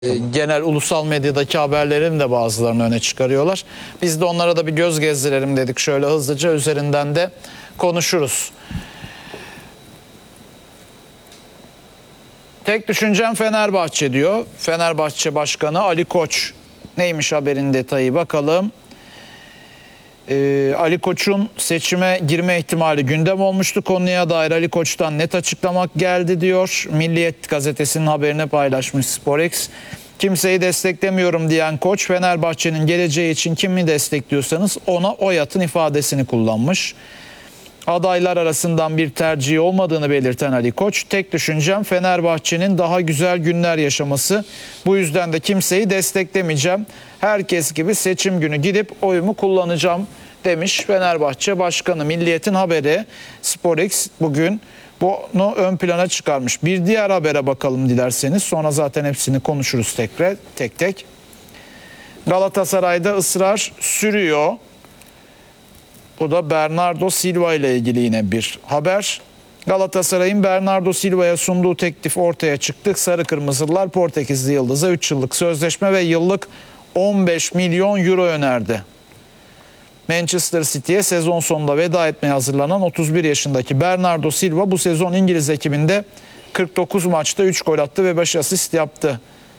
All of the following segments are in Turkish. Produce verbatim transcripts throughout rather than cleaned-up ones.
Genel ulusal medyadaki haberlerin de bazılarını öne çıkarıyorlar. Biz de onlara da bir göz gezdirelim dedik. Şöyle hızlıca üzerinden de konuşuruz. Tek düşüncem Fenerbahçe diyor. Fenerbahçe Başkanı Ali Koç. Neymiş haberin detayı bakalım. Ee, Ali Koç'un seçime girme ihtimali gündem olmuştu. Konuya dair Ali Koç'tan net açıklamak geldi diyor. Milliyet gazetesinin haberini paylaşmış SporX. Kimseyi desteklemiyorum diyen Koç, Fenerbahçe'nin geleceği için kimi destekliyorsanız ona oy atın ifadesini kullanmış. Adaylar arasından bir tercihi olmadığını belirten Ali Koç, tek düşüncem Fenerbahçe'nin daha güzel günler yaşaması. Bu yüzden de kimseyi desteklemeyeceğim. Herkes gibi seçim günü gidip oyumu kullanacağım demiş Fenerbahçe Başkanı. Milliyet'in haberi SporX bugün bunu ön plana çıkarmış. Bir diğer habere bakalım dilerseniz. Sonra zaten hepsini konuşuruz tekrar, tek tek. Galatasaray'da ısrar sürüyor. Bu da Bernardo Silva ile ilgili yine bir haber. Galatasaray'ın Bernardo Silva'ya sunduğu teklif ortaya çıktı. Sarı Kırmızılılar Portekizli Yıldız'a üç yıllık sözleşme ve yıllık on beş milyon euro önerdi. Manchester City'ye sezon sonunda veda etmeye hazırlanan otuz bir yaşındaki Bernardo Silva bu sezon İngiliz ekibinde kırk dokuz maçta üç gol attı ve beş asist yaptı.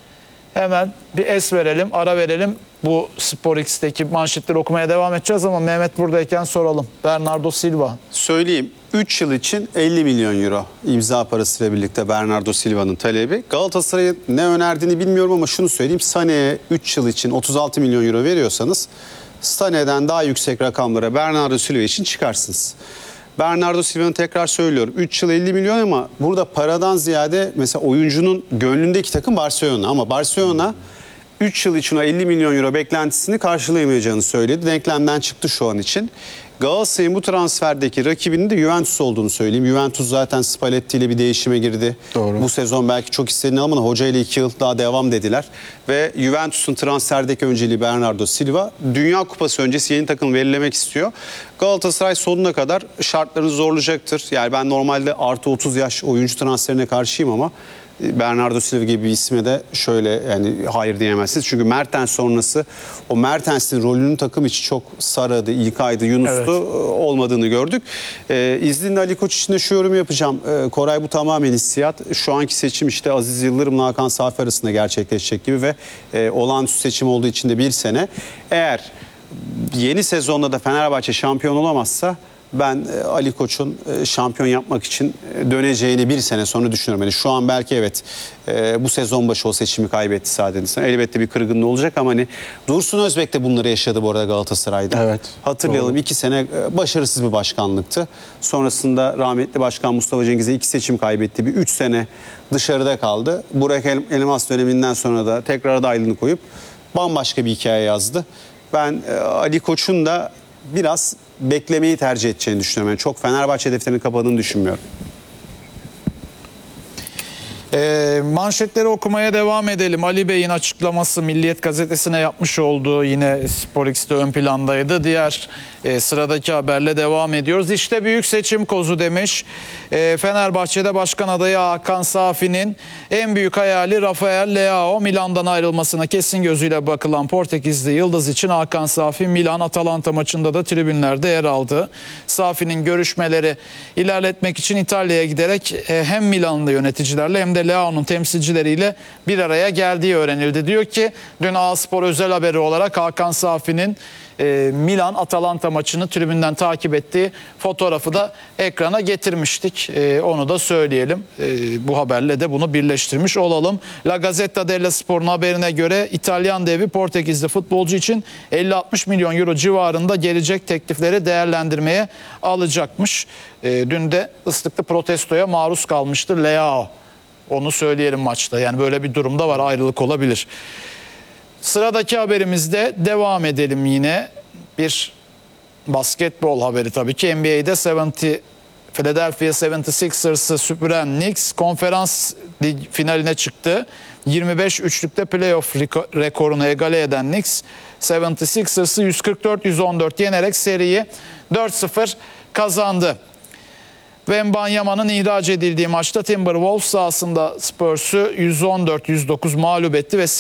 Hemen bir es verelim, ara verelim. Bu SporX'teki manşetleri okumaya devam edeceğiz ama Mehmet buradayken soralım. Bernardo Silva. Söyleyeyim. üç yıl için elli milyon euro imza parasıyla birlikte Bernardo Silva'nın talebi. Galatasaray'ın ne önerdiğini bilmiyorum ama şunu söyleyeyim. Sané'ye üç yıl için otuz altı milyon euro veriyorsanız Sané'den daha yüksek rakamlara Bernardo Silva için çıkarsınız. Bernardo Silva'nın tekrar söylüyorum üç yıl elli milyon ama burada paradan ziyade mesela oyuncunun gönlündeki takım Barcelona ama Barcelona üç yıl için o elli milyon euro beklentisini karşılayamayacağını söyledi. Denklemden çıktı şu an için. Galatasaray'ın bu transferdeki rakibinin de Juventus olduğunu söyleyeyim. Juventus zaten Spalletti ile bir değişime girdi. Doğru. Bu sezon belki çok istediğini ama hoca ile iki yıl daha devam dediler. Ve Juventus'un transferdeki önceliği Bernardo Silva. Dünya Kupası öncesi yeni takım belirlemek istiyor. Galatasaray sonuna kadar şartlarını zorlayacaktır. Yani ben normalde artı otuz yaş oyuncu transferine karşıyım ama Bernardo Silva gibi bir isme de şöyle yani hayır diyemezsiniz. Çünkü Mertens sonrası o Mertens'in rolünün takım içi çok Sara'dı, İlkay'dı, Yunus'tu evet. olmadığını gördük. Ee, İzninle Ali Koç için de şu yorumu yapacağım. Ee, Koray bu tamamen hissiyat. Şu anki seçim işte Aziz Yıldırım'la Hakan Safi arasında gerçekleşecek gibi ve e, olağanüstü seçim olduğu için de bir sene. Eğer yeni sezonda da Fenerbahçe şampiyon olamazsa ben Ali Koç'un şampiyon yapmak için döneceğini bir sene sonra düşünüyorum. Yani şu an belki evet bu sezon başı o seçimi kaybetti sadece. Elbette bir kırgınlığı olacak ama hani Dursun Özbek de bunları yaşadı bu arada Galatasaray'da. Evet. Hatırlayalım doğru. iki sene başarısız bir başkanlıktı. Sonrasında rahmetli Başkan Mustafa Cengiz'e iki seçim kaybetti. Bir üç sene dışarıda kaldı. Burak Elmas döneminden sonra da tekrar adaylığını koyup bambaşka bir hikaye yazdı. Ben Ali Koç'un da biraz beklemeyi tercih edeceğini düşünüyorum. Yani çok Fenerbahçe hedeflerini kapadığını düşünmüyorum. E, manşetleri okumaya devam edelim. Ali Bey'in açıklaması Milliyet gazetesine yapmış olduğu yine SporX'te ön plandaydı. Diğer e, sıradaki haberle devam ediyoruz. İşte büyük seçim kozu demiş. E, Fenerbahçe'de başkan adayı Hakan Safi'nin en büyük hayali Rafael Leao. Milan'dan ayrılmasına kesin gözüyle bakılan Portekizli Yıldız için Hakan Safi Milan-Atalanta maçında da tribünlerde yer aldı. Safi'nin görüşmeleri ilerletmek için İtalya'ya giderek e, hem Milanlı yöneticilerle hem de Leao'nun temsilcileriyle bir araya geldiği öğrenildi. Diyor ki dün A-Spor özel haberi olarak Hakan Safi'nin e, Milan-Atalanta maçını tribünden takip ettiği fotoğrafı da ekrana getirmiştik. E, onu da söyleyelim. E, bu haberle de bunu birleştirmiş olalım. La Gazzetta dello Sport'un haberine göre İtalyan devi Portekizli futbolcu için elli altmış milyon euro civarında gelecek teklifleri değerlendirmeye alacakmış. E, dün de ıslıklı protestoya maruz kalmıştır Leao. Onu söyleyelim maçta. Yani böyle bir durumda var. Ayrılık olabilir. Sıradaki haberimizde devam edelim yine. Bir basketbol haberi tabii ki. N B A'de yetmiş, Philadelphia yetmiş altıları süpüren Knicks konferans lig finaline çıktı. yirmi beş üçlükte playoff rekorunu egale eden Knicks yetmiş altıları yüz kırk dört yüz on dört yenerek seriyi dört sıfır kazandı. Wembanyama'nın ihraç edildiği maçta Timberwolves sahasında Spurs'u yüz on dört yüz dokuz mağlup etti ve